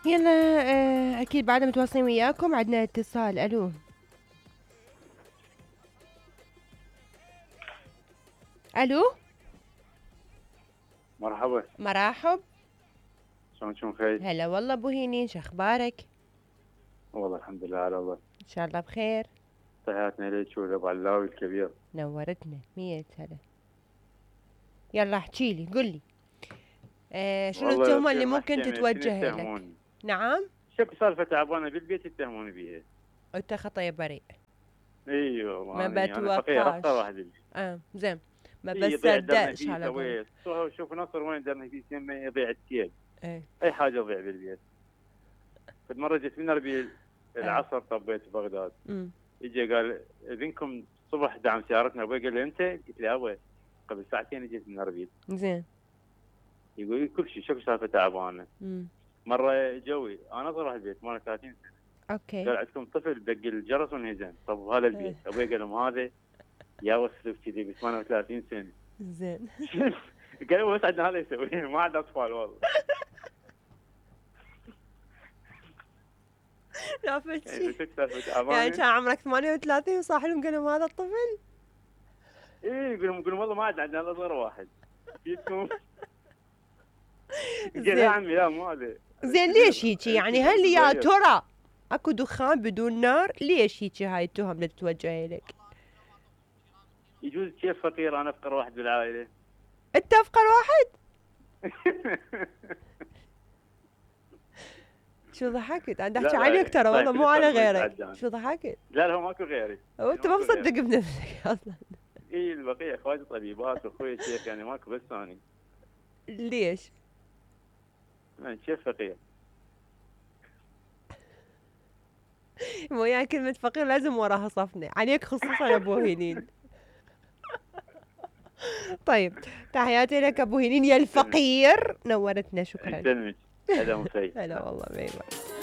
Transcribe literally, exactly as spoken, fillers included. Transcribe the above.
يلا آه اكيد بعد متواصلين وياكم. عندنا اتصال. الو الو مرحبا. مرحب. شلونكم خير؟ هلا والله ابو هينين، شو اخبارك؟ والله الحمد لله على الله. ان شاء الله بخير. تحياتنا ليك ولابو علاوي الكبير. نورتنا مية هلا. يلا احكي لي، قل لي آه شنو والله التهمة اللي كثير ممكن محكمة، شنو تتوجه لك؟ يتهموني؟ نعم. شكو سالفة تعبانة بالبيت يتهموني بيها. انت خطية بريء. ايوه ما انا انا فقير اكثر بتوقعش. واحد. اه زين. ما اي يضيع درنا بصدقش فيه على قولك. سويت. شوف نصر وين درنا فيه يمه يضيع التيل. ايه اي حاجة تضيع بالبيت. فد مرة جيت من اربيل العصر طبيت في بغداد. امم يجي قال اذنكم الصبح دعم سيارتنا. ابوي قال لي امتى؟ قلت له ابوي قبل ساعتين جيت من اربيل. زين. يقول لي كل شيء شكو سالفة تعبانة. امم مرة جوي انا اصغر واحد البيت مالي ثلاثين سنة. اوكي. قال عندكم طفل دق الجرس وانهزم. طب هذا البيت ابوي قال لهم هذا يا وسف كذي ب ثمانية وثلاثين سنه. زين. قال بس عندنا هذا يسوي ما عندنا اطفال والله. لا فتشي. يعني يعني كان عمرك ثمانية وثلاثين وصاح لهم قال لهم هذا الطفل؟ اي يقول لهم يقول لهم والله ما عندنا عندنا اصغر واحد. جيتكم قال زين. يا عمي لا مو هذا. زين ليش هيجي يعني؟ هل يا ترى اكو دخان بدون نار؟ ليش هيجي هاي التهم اللي تتوجه لك؟ يجوز كيف فقير انا افقر واحد بالعائله. انت افقر واحد؟ شو ضحكت؟ انا احكي عليك ترى والله مو على غيرك. شو ضحكت؟ لا لا هو ماكو غيري. هو انت ما مصدق بنفسك اصلا. اي البقيه اخواتي طبيبات واخوي شيخ يعني ماكو بس ثاني. ليش؟ يعني شيخ فقير. مو يعني كلمة فقير لازم وراها صفنة عليك خصوصا ابو هنين. طيب تحياتي لك ابو هنين يا الفقير، نورتنا. شكرا. هلا مسي. هلا والله باي باي.